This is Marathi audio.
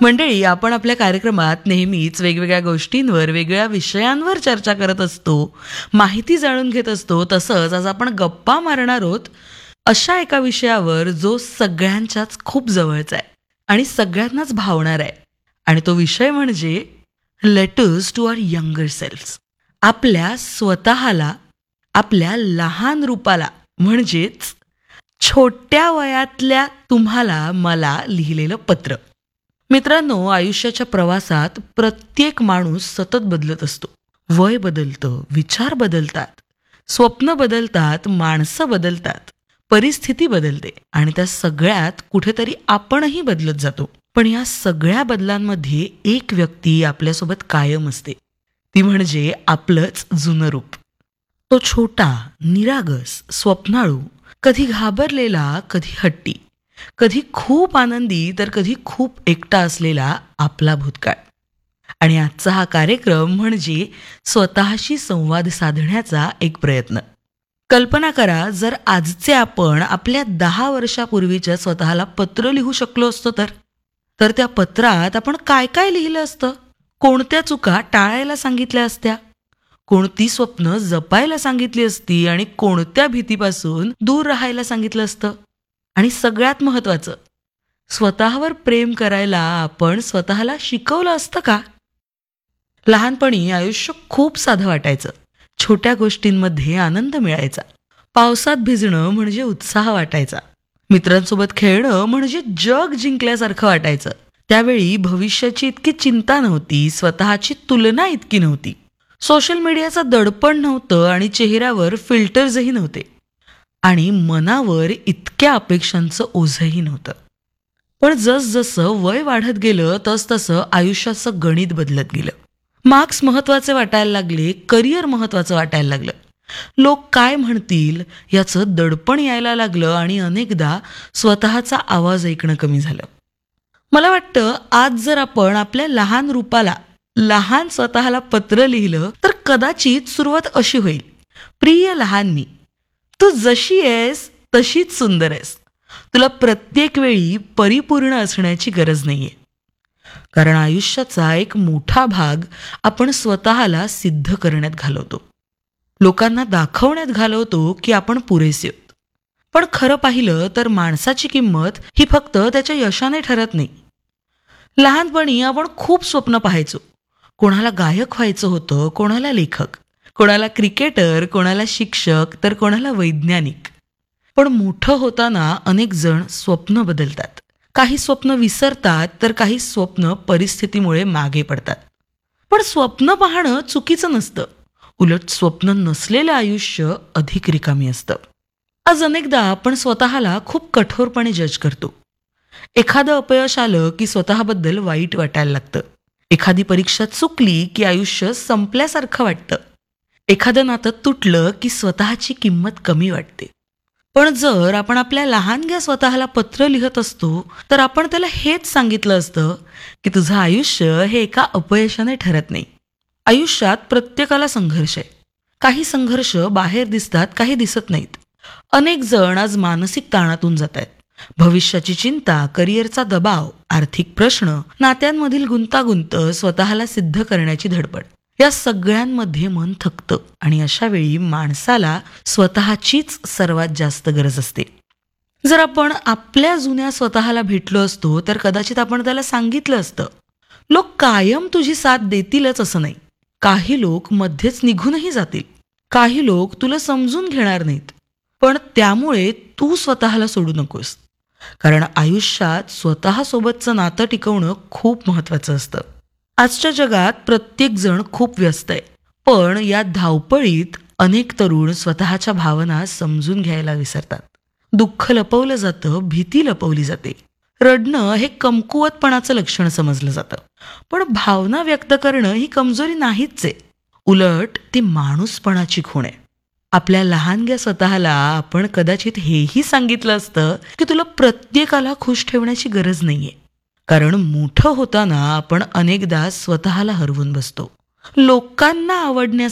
मंडळी, आपण आपल्या कार्यक्रमात नेहमीच वेगवेगळ्या गोष्टींवर, वेगवेगळ्या विषयांवर चर्चा करत असतो, माहिती जाणून घेत असतो. तसंच आज आपण गप्पा मारणार आहोत अशा एका विषयावर जो सगळ्यांच्याच खूप जवळचा आहे आणि सगळ्यांनाच भावणार आहे. आणि तो विषय म्हणजे लेटर्स टू आवर यंगर सेल्फ्स. आपल्या स्वतःला, आपल्या लहान रूपाला, म्हणजेच छोट्या वयातल्या तुम्हाला मला लिहिलेलं पत्र. मित्रांनो, आयुष्याच्या प्रवासात प्रत्येक माणूस सतत बदलत असतो. वय बदलतं, विचार बदलतात, स्वप्न बदलतात, माणसं बदलतात, परिस्थिती बदलते आणि त्या सगळ्यात कुठेतरी आपणही बदलत जातो. पण या सगळ्या बदलांमध्ये एक व्यक्ती आपल्यासोबत कायम असते. ती म्हणजे आपलंच जुनं रूप. तो छोटा, निरागस, स्वप्नाळू, कधी घाबरलेला, कधी हट्टी, कधी खूप आनंदी तर कधी खूप एकटा असलेला आपला भूतकाळ. आणि आजचा हा कार्यक्रम म्हणजे स्वतःशी संवाद साधण्याचा एक प्रयत्न. कल्पना करा, जर आजचे आपण आपल्या 10 वर्षापूर्वीच्या स्वतःला पत्र लिहू शकलो असतो तर त्या पत्रात आपण काय काय लिहिलं असतं? कोणत्या चुका टाळायला सांगितल्या असत्या? कोणती स्वप्न जपायला सांगितली असती आणि कोणत्या भीतीपासून दूर राहायला सांगितलं असतं? आणि सगळ्यात महत्त्वाचं, स्वतःवर प्रेम करायला आपण स्वतःला शिकवलं असतं का? लहानपणी आयुष्य खूप साधं वाटायचं. छोट्या गोष्टींमध्ये आनंद मिळायचा. पावसात भिजणं म्हणजे उत्साह वाटायचा. मित्रांसोबत खेळणं म्हणजे जग जिंकल्यासारखं वाटायचं. त्यावेळी भविष्याची इतकी चिंता नव्हती, स्वतःची तुलना इतकी नव्हती. सोशल मीडियाचं दडपण नव्हतं आणि चेहऱ्यावर फिल्टर्सही नव्हते. आणि मनावर इतक्या अपेक्षांचं ओझंही नव्हतं. पण जसजसं वय वाढत गेलं तसतसं आयुष्याचं गणित बदलत गेलं. मार्क्स महत्त्वाचे वाटायला लागले, करिअर महत्त्वाचं वाटायला लागलं. लोक काय म्हणतील याचं दडपण यायला लागलं आणि अनेकदा स्वतःचा आवाज ऐकणं कमी झालं. मला वाटतं आज जर आपण आपल्या लहान रूपाला, लहान स्वतःला पत्र लिहिलं तर कदाचित सुरुवात अशी होईल. प्रिय लहान मी, तू जशी आहेस तशीच सुंदर आहेस. तुला प्रत्येक वेळी परिपूर्ण असण्याची गरज नाहीये. कारण आयुष्याचा एक मोठा भाग आपण स्वतःला सिद्ध करण्यात घालवतो. लोकांना दाखवण्यात घालवतो की आपण पुरेसे आहोत. पण खरं पाहिलं तर माणसाची किंमत ही फक्त त्याच्या यशाने ठरत नाही. लहानपणी आपण खूप स्वप्न पाहायचो. कोणाला गायक व्हायचं होतं, कोणाला लेखक, कोणाला क्रिकेटर, कोणाला शिक्षक तर कोणाला वैज्ञानिक. पण मोठं होताना अनेक जण स्वप्न बदलतात. काही स्वप्न विसरतात तर काही स्वप्न परिस्थितीमुळे मागे पडतात. पण स्वप्न पाहणं चुकीचं नसतं. उलट स्वप्न नसलेलं आयुष्य अधिक रिकामी असतं. आज अनेकदा आपण स्वतःला खूप कठोरपणे जज करतो. एखादं अपयश आलं की स्वतःबद्दल वाईट वाटायला लागतं. एखादी परीक्षा चुकली की आयुष्य संपल्यासारखं वाटतं. एखादं नातं तुटलं की स्वतःची किंमत कमी वाटते. पण जर आपण आपल्या लहानग्या स्वतःला पत्र लिहत असतो तर आपण त्याला हेच सांगितलं असतं की तुझं आयुष्य हे एका अपयशाने ठरत नाही. आयुष्यात प्रत्येकाला संघर्ष आहे. काही संघर्ष बाहेर दिसतात, काही दिसत नाहीत. अनेक जण आज मानसिक ताणातून जात आहेत. भविष्याची चिंता, करिअरचा दबाव, आर्थिक प्रश्न, नात्यांमधील गुंतागुंत, स्वतःला सिद्ध करण्याची धडपड, या सगळ्यांमध्ये मन थकतं आणि अशा वेळी माणसाला स्वतःचीच सर्वात जास्त गरज असते. जर आपण आपल्या जुन्या स्वतःला भेटलो असतो तर कदाचित आपण त्याला सांगितलं असतं, लोक कायम तुझी साथ देतीलच असं नाही. काही लोक मध्येच निघूनही जातील. काही लोक तुला समजून घेणार नाहीत. पण त्यामुळे तू स्वतःला सोडू नकोस. कारण आयुष्यात स्वतःसोबतचं नातं टिकवणं खूप महत्त्वाचं असतं. आजच्या जगात प्रत्येक जण खूप व्यस्त आहे. पण या धावपळीत अनेक तरुण स्वतःच्या भावना समजून घ्यायला विसरतात. दुःख लपवलं जातं, भीती लपवली जाते. रडणं हे कमकुवतपणाचं लक्षण समजलं जातं. पण भावना व्यक्त करणं ही कमजोरी नाहीच आहे. उलट ती माणूसपणाची खूण आहे. आपल्या लहानग्या स्वतःला आपण कदाचित हेही सांगितलं असतं की तुला प्रत्येकाला खुश ठेवण्याची गरज नाहीये. कारण मोठं होताना आपण अनेकदा स्वतःला हरवून बसतो. लोकांना आवडण्यासाठी